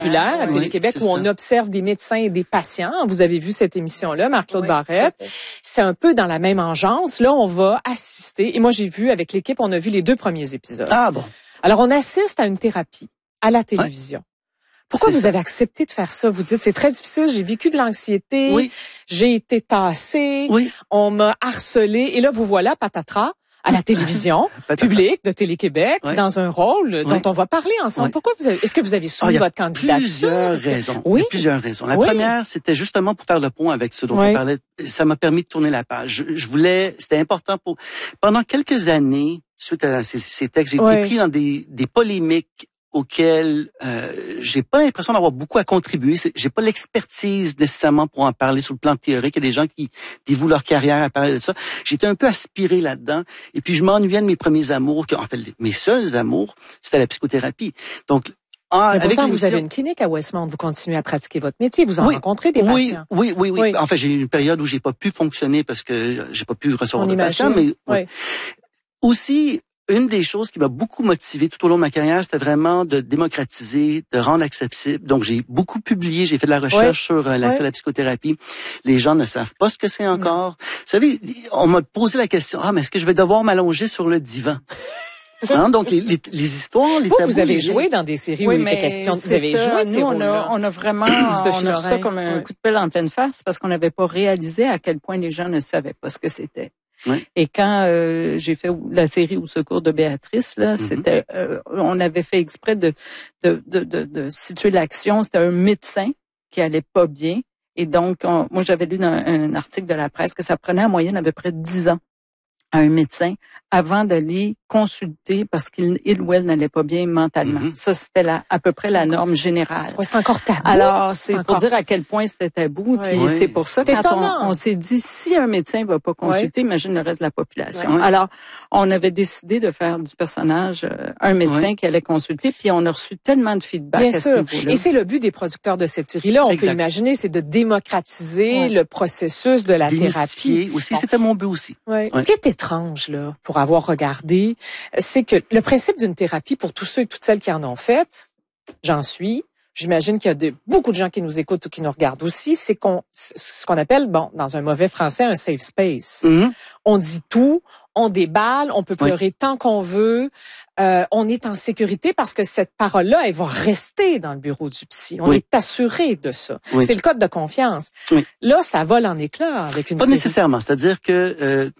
À Télé-Québec, où on observe des médecins et des patients. Vous avez vu cette émission-là, Marc-Claude Barrette. C'est un peu dans la même engeance. Là, on va assister. Et moi, j'ai vu avec l'équipe, on a vu les 2 premiers épisodes. Ah bon. Alors, on assiste à une thérapie à la télévision. Pourquoi vous avez accepté de faire ça? Vous dites, c'est très difficile, j'ai vécu de l'anxiété, j'ai été tassée, on m'a harcelé. Et là, vous voilà, patatras, à la télévision publique de Télé-Québec, dans un rôle dont on va parler ensemble. Pourquoi est-ce que vous avez soumis votre candidature? Plusieurs raisons. Il y a plusieurs raisons. La première, c'était justement pour faire le pont avec ce dont on parlait. Ça m'a permis de tourner la page. C'était important pendant quelques années, suite à ces textes, j'ai été pris dans des polémiques auxquelles j'ai pas l'impression d'avoir beaucoup à contribuer. J'ai pas l'expertise nécessairement pour en parler sur le plan théorique. Il y a des gens qui dévouent leur carrière à parler de ça. J'étais un peu aspiré là-dedans. Et puis je m'ennuyais de mes premiers amours, en fait mes seuls amours, c'était la psychothérapie. Donc pourtant, vous avez une clinique à Westmount, vous continuez à pratiquer votre métier, vous en rencontrez des patients. Oui. En fait, j'ai eu une période où j'ai pas pu fonctionner parce que j'ai pas pu recevoir de patients, mais aussi une des choses qui m'a beaucoup motivé tout au long de ma carrière, c'était vraiment de démocratiser, de rendre accessible. Donc, j'ai beaucoup publié, j'ai fait de la recherche sur l'accès à la psychothérapie. Les gens ne savent pas ce que c'est encore. Vous savez, on m'a posé la question, mais est-ce que je vais devoir m'allonger sur le divan? Donc, les histoires, les tabous... Vous avez joué dans des séries où il était question... Vous avez joué ces rôles-là. On a vraiment... on a reçu ça comme un coup de pelle en pleine face parce qu'on n'avait pas réalisé à quel point les gens ne savaient pas ce que c'était. Et quand j'ai fait la série Au secours de Béatrice, là, c'était, on avait fait exprès de situer l'action. C'était un médecin qui allait pas bien, et donc moi j'avais lu dans un article de la presse que ça prenait en moyenne à peu près 10 ans à un médecin avant d'aller consulter parce qu'il ou elle n'allait pas bien mentalement. Ça, c'était à peu près la norme générale. C'est encore tabou. Alors, c'est pour dire à quel point c'était tabou. Puis c'est pour ça, quand on s'est dit, si un médecin va pas consulter, imagine le reste de la population. Alors, on avait décidé de faire du personnage un médecin qui allait consulter, puis on a reçu tellement de feedback à ce niveau-là. Et c'est le but des producteurs de cette série-là. On peut imaginer, c'est de démocratiser le processus de la thérapie. Aussi, c'était mon but aussi. Ce qui est étrange, là, pour avoir regardé, c'est que le principe d'une thérapie, pour tous ceux et toutes celles qui en ont fait, j'en suis, j'imagine qu'il y a beaucoup de gens qui nous écoutent ou qui nous regardent aussi, c'est ce qu'on appelle, dans un mauvais français, un safe space. On dit tout, on déballe, on peut pleurer tant qu'on veut, on est en sécurité parce que cette parole-là, elle va rester dans le bureau du psy. On est assuré de ça. C'est le code de confiance. Là, ça vole en éclats avec une série. Pas nécessairement, c'est-à-dire que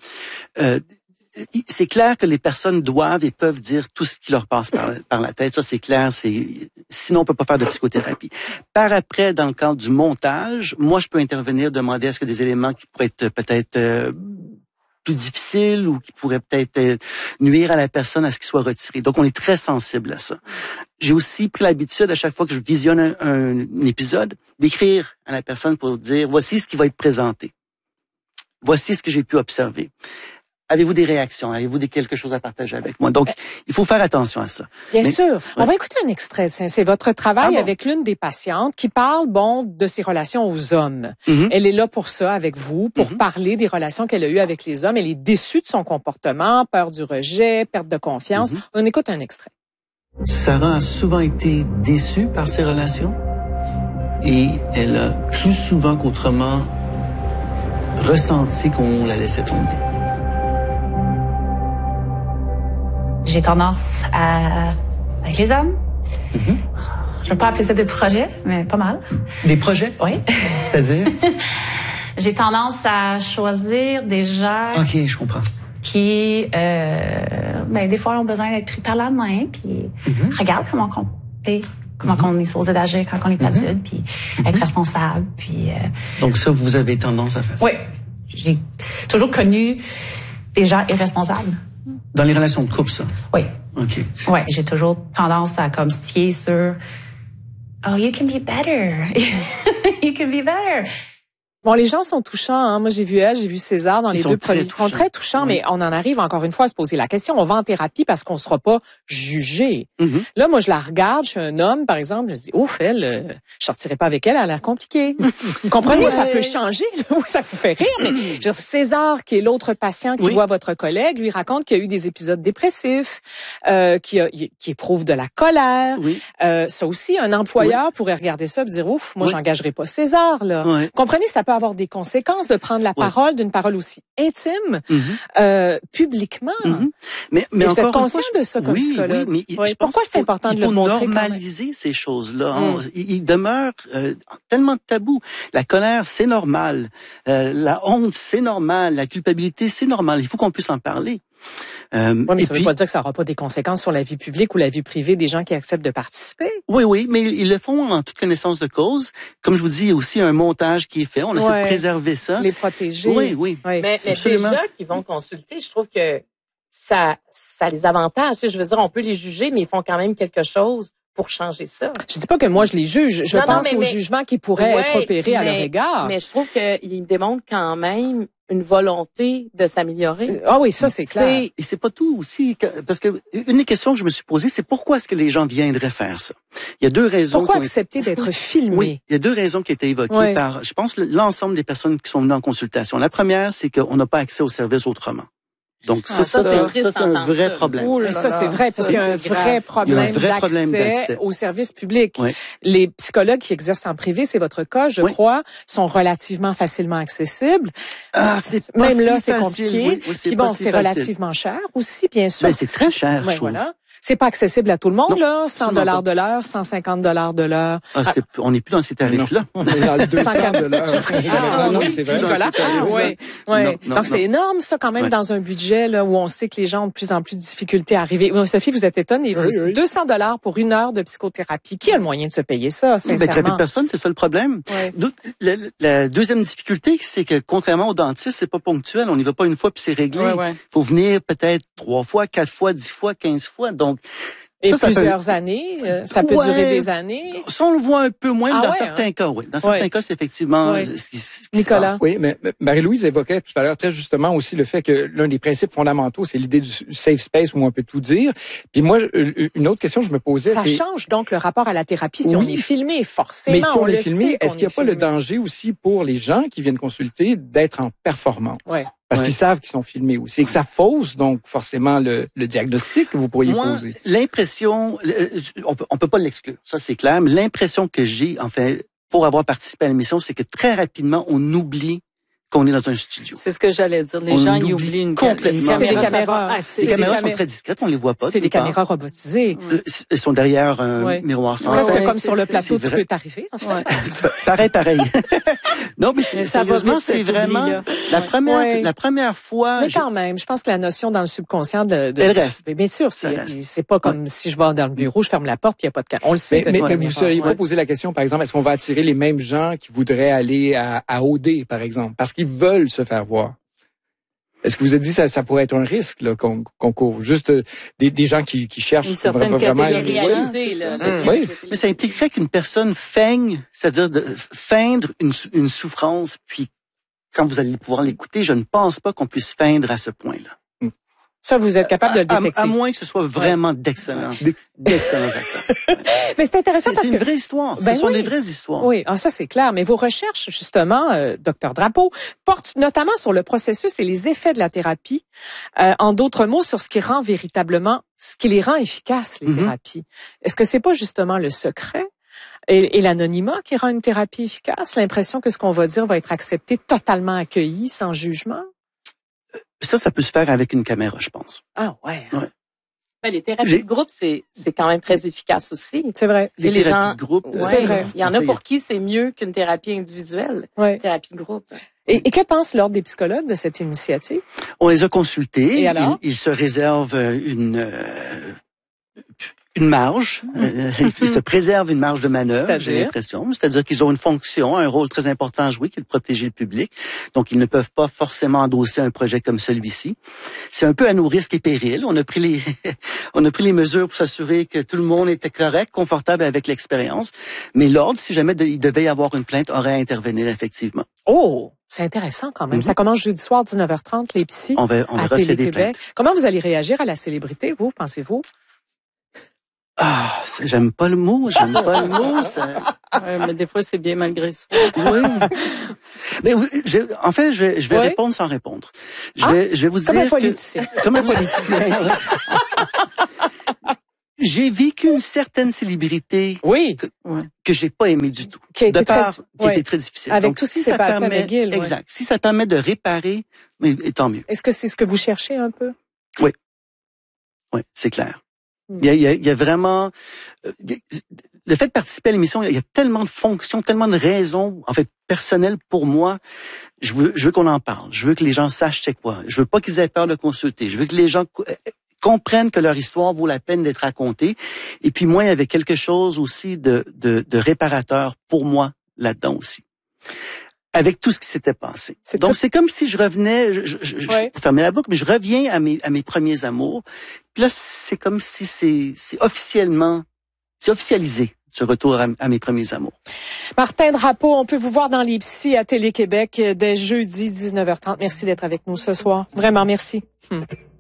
c'est clair que les personnes doivent et peuvent dire tout ce qui leur passe par la tête. Ça, c'est clair. Sinon, on peut pas faire de psychothérapie. Par après, dans le cadre du montage, moi, je peux intervenir, demander à ce que des éléments qui pourraient être peut-être plus difficiles ou qui pourraient peut-être nuire à la personne à ce qu'ils soient retirés. Donc, on est très sensible à ça. J'ai aussi pris l'habitude, à chaque fois que je visionne un épisode, d'écrire à la personne pour dire, voici ce qui va être présenté. Voici ce que j'ai pu observer. Avez-vous des réactions? Avez-vous quelque chose à partager avec moi? Donc, il faut faire attention à ça. Bien sûr. On va écouter un extrait. C'est votre travail avec l'une des patientes qui parle, de ses relations aux hommes. Elle est là pour ça avec vous, pour parler des relations qu'elle a eues avec les hommes. Elle est déçue de son comportement, peur du rejet, perte de confiance. On écoute un extrait. Sarah a souvent été déçue par ses relations et elle a plus souvent qu'autrement ressenti qu'on la laissait tomber. J'ai tendance avec les hommes. Je ne veux pas appeler ça des projets, mais pas mal. Des projets? Oui. C'est-à-dire? J'ai tendance à choisir des gens... OK, je comprends. Qui, des fois, ont besoin d'être pris par la main, puis regarde comment on est supposé d'agir quand on est adulte, puis être responsable, puis... Donc ça, vous avez tendance à faire? Oui. J'ai toujours connu des gens irresponsables. Dans les relations de couple, ça? Oui. OK. Oui, j'ai toujours tendance à stier sur « Oh, you can be better. You can be better. » Bon, les gens sont touchants. Hein. Moi, j'ai vu César dans les deux premiers. Ils sont très touchants, oui. Mais on en arrive encore une fois à se poser la question. On va en thérapie parce qu'on sera pas jugé. Mm-hmm. Là, moi, je la regarde. Je suis un homme, par exemple. Je me dis, ouf, je sortirai pas avec elle. Elle a l'air compliquée. Vous comprenez, ça peut changer. Oui, ça vous fait rire. Mais César, qui est l'autre patient qui voit votre collègue, lui raconte qu'il y a eu des épisodes dépressifs, qui éprouve de la colère. Oui. Ça aussi, un employeur pourrait regarder ça et dire, ouf, moi, j'engagerai pas César, là. Oui. Comprenez, ça peut avoir des conséquences de prendre la parole d'une parole aussi intime publiquement. Mais vous êtes conscient de ça comme psychologue? Oui, mais pourquoi c'est important de le montrer? Il faut normaliser ces choses-là. Il demeure tellement tabou. La colère, c'est normal. La honte, c'est normal. La culpabilité, c'est normal. Il faut qu'on puisse en parler. Mais ça veut pas dire que ça n'aura pas des conséquences sur la vie publique ou la vie privée des gens qui acceptent de participer. Oui, mais ils le font en toute connaissance de cause. Comme je vous dis, il y a aussi un montage qui est fait. On essaie de préserver ça. Les protéger. Oui. Mais déjà qui vont consulter, je trouve que ça les avantage. Je veux dire, on peut les juger, mais ils font quand même quelque chose pour changer ça. Je dis pas que moi je les juge. Je pense au jugement qui pourrait être opéré à leur égard. Mais je trouve qu'ils démontrent quand même une volonté de s'améliorer. Ah oui, ça c'est clair. Et c'est pas tout aussi, parce que une des questions que je me suis posée, c'est pourquoi est-ce que les gens viendraient faire ça? Il y a deux raisons. Pourquoi accepter d'être filmé? Oui, il y a deux raisons qui étaient évoquées par, je pense, l'ensemble des personnes qui sont venues en consultation. La première, c'est qu'on n'a pas accès aux services autrement. Donc ça c'est un vrai problème. Et ça c'est vrai parce qu'il y a un vrai problème d'accès aux services publics. Oui. Les psychologues qui exercent en privé, c'est votre cas, je crois, sont relativement facilement accessibles. Même là c'est compliqué. Oui, puis bon, c'est relativement cher aussi, bien sûr. Ben, c'est très cher. Ouais, voilà. C'est pas accessible à tout le monde, là. $100 de l'heure, $150 de l'heure. On n'est plus dans ces tarifs-là. On est dans le 200 de l'heure. Oui, c'est vrai. Oui. Donc, c'est énorme, ça, quand même, dans un budget, là, où on sait que les gens ont de plus en plus de difficultés à arriver. Sophie, vous êtes étonnée. Oui. $200 pour 1 heure de psychothérapie. Qui a le moyen de se payer ça, sincèrement? Très peu de personnes, c'est ça le problème. Oui. La deuxième difficulté, c'est que, contrairement au dentiste, c'est pas ponctuel. On n'y va pas une fois puis c'est réglé. Il faut venir peut-être 3 fois, 4 fois, 10 fois, 15 fois. Donc, et plusieurs années, ça peut durer des années. Ça, on le voit un peu moins dans certains cas, oui. Dans certains cas, c'est effectivement ce qui Nicolas. se passe. Oui, mais Marie-Louise évoquait tout à l'heure très justement aussi le fait que l'un des principes fondamentaux, c'est l'idée du safe space où on peut tout dire. Puis moi, une autre question que je me posais, ça change donc le rapport à la thérapie si on est filmé, forcément. Mais si on est filmé, est-ce qu'il n'y a pas le danger aussi pour les gens qui viennent consulter d'être en performance? Oui. Parce qu'ils savent qu'ils sont filmés aussi. Et que ça fausse, donc, forcément, le diagnostic que vous pourriez poser. L'impression, on peut pas l'exclure. Ça, c'est clair. Mais l'impression que j'ai, en fait, pour avoir participé à l'émission, c'est que très rapidement, on oublie qu'on est dans un studio. C'est ce que j'allais dire. Les gens y oublient une caméra. C'est des caméras. Les caméras sont très discrètes, on les voit pas. C'est des caméras robotisées. Elles sont derrière un miroir sans presque comme sur le plateau, tout peut arriver. En fait. Pareil. Non, mais sérieusement, c'est vraiment la première fois. Mais quand même, je pense que la notion dans le subconscient elle reste. Bien sûr, c'est pas comme si je vais dans le bureau, je ferme la porte, puis il y a pas de caméra. On le sait. Mais vous ne seriez pas posé la question, par exemple, est-ce qu'on va attirer les mêmes gens qui voudraient aller à OD, par exemple, parce qu'ils veulent se faire voir? Est-ce que vous avez dit que ça pourrait être un risque là, qu'on court? Juste des gens qui cherchent une certaine vraiment réalité. Oui. Mais ça impliquerait qu'une personne feigne, c'est-à-dire feindre une souffrance, puis quand vous allez pouvoir l'écouter, je ne pense pas qu'on puisse feindre à ce point-là. Ça, vous êtes capable de le détecter. À moins que ce soit vraiment d'excellents acteurs. Mais c'est intéressant parce que c'est une vraie histoire. Ce sont des vraies histoires. Oui, ça c'est clair. Mais vos recherches, justement, Dr Drapeau, portent notamment sur le processus et les effets de la thérapie. En d'autres mots, sur ce qui les rend efficaces, les thérapies. Est-ce que c'est pas justement le secret et l'anonymat qui rend une thérapie efficace? L'impression que ce qu'on va dire va être accepté, totalement accueilli, sans jugement? Ça peut se faire avec une caméra, je pense. Ah ouais. Les thérapies de groupe, c'est quand même très efficace aussi. C'est vrai. Les thérapies de groupe, c'est vrai. Il y en a pour qui c'est mieux qu'une thérapie individuelle. Thérapie de groupe. Et que pense l'Ordre des psychologues de cette initiative? On les a consultés. Et alors? Ils se réservent une marge, ils se préservent une marge de manœuvre, j'ai l'impression. C'est-à-dire qu'ils ont une fonction, un rôle très important à jouer, qui est de protéger le public. Donc, ils ne peuvent pas forcément endosser un projet comme celui-ci. C'est un peu à nos risques et périls. On a pris les mesures pour s'assurer que tout le monde était correct, confortable avec l'expérience. Mais l'ordre, si jamais il devait y avoir une plainte, aurait à intervenir effectivement. Oh! C'est intéressant quand même. Ça commence jeudi soir, 19h30, les psys, on verra s'il y a des plaintes. Comment vous allez réagir à la célébrité, vous, pensez-vous? Ah, j'aime pas le mot, ça. Mais des fois, c'est bien malgré soi. Oui. Mais en fait, je vais répondre sans répondre. Je vais vous dire comme un politicien. Comme un politicien. J'ai vécu une certaine célébrité que j'ai pas aimé du tout. Qui était très difficile. Avec tout ce qui s'est passé à McGill. Exact. Si ça permet de réparer, mais tant mieux. Est-ce que c'est ce que vous cherchez un peu? Oui. Oui, c'est clair. Il y a vraiment le fait de participer à l'émission, il y a tellement de fonctions, tellement de raisons, en fait, personnelles pour moi. Je veux qu'on en parle. Je veux que les gens sachent c'est quoi. Je veux pas qu'ils aient peur de consulter. Je veux que les gens comprennent que leur histoire vaut la peine d'être racontée. Et puis moi, il y avait quelque chose aussi de réparateur pour moi là-dedans aussi. Avec tout ce qui s'était passé. Donc, c'est comme si je revenais, pour fermer la boucle, mais je reviens à mes premiers amours. Puis là, c'est comme si c'est officialisé, ce retour à mes premiers amours. Martin Drapeau, on peut vous voir dans les psys à Télé-Québec dès jeudi 19h30. Merci d'être avec nous ce soir. Vraiment, merci.